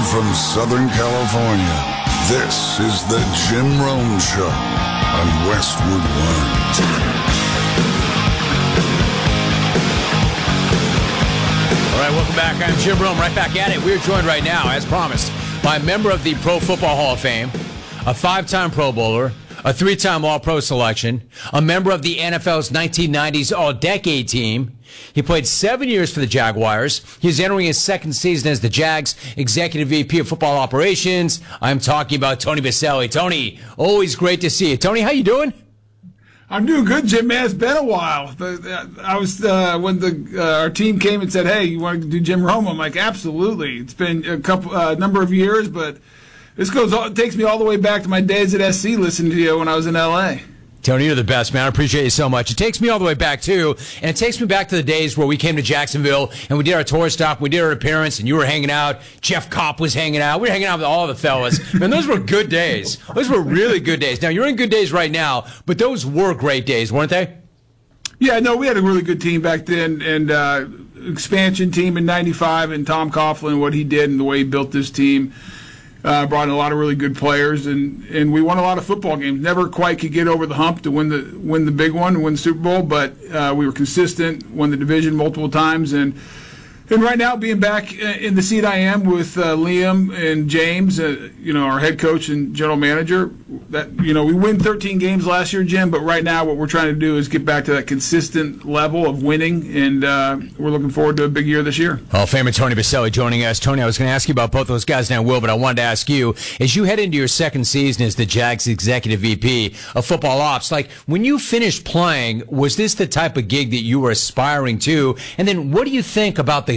from Southern California, this is the Jim Rome Show on Westwood One. All right, welcome back. I'm Jim Rome, right back at it. We're joined right now, as promised, by a member of the Pro Football Hall of Fame, a 5-time Pro Bowler, a 3-time All-Pro selection, a member of the NFL's 1990s All-Decade team. He played 7 years for the Jaguars. He's entering his second season as the Jags Executive VP of Football Operations. I'm talking about Tony Boselli. Tony, always great to see you. Tony, how you doing? I'm doing good, Jim. Man, it's been a while. I was when our team came and said, "Hey, you want to do Jim Rome?" I'm like, "Absolutely." It's been a number of years, but it takes me all the way back to my days at SC listening to you when I was in LA. Tony, you're the best, man. I appreciate you so much. It takes me all the way back, too, and it takes me back to the days where we came to Jacksonville, and we did our tour stop, we did our appearance, and you were hanging out. Jeff Kopp was hanging out. We were hanging out with all the fellas. Man, those were good days. Those were really good days. Now, you're in good days right now, but those were great days, weren't they? Yeah, no, we had a really good team back then, and expansion team in '95, and Tom Coughlin, what he did and the way he built this team. Brought in a lot of really good players, and we won a lot of football games. Never quite could get over the hump to win the big one, win the Super Bowl, but we were consistent, won the division multiple times, and right now being back in the seat I am with Liam and James, our head coach and general manager. We win 13 games last year, Jim, but right now what we're trying to do is get back to that consistent level of winning, and we're looking forward to a big year this year. Hall of Famer Tony Boselli joining us. Tony, I was going to ask you about both those guys, and I will, but I wanted to ask you, as you head into your second season as the Jags Executive VP of Football Ops, like when you finished playing, was this the type of gig that you were aspiring to? And then what do you think about the